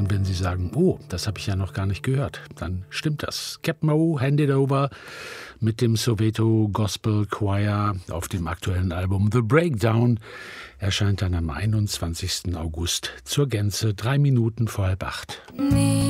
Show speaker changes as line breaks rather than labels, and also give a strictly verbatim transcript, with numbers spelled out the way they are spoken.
Und wenn Sie sagen, oh, das habe ich ja noch gar nicht gehört, dann stimmt das. Cap Moe, Hand It Over mit dem Soweto Gospel Choir auf dem aktuellen Album The Breakdown erscheint dann am einundzwanzigsten August zur Gänze, drei Minuten vor halb acht.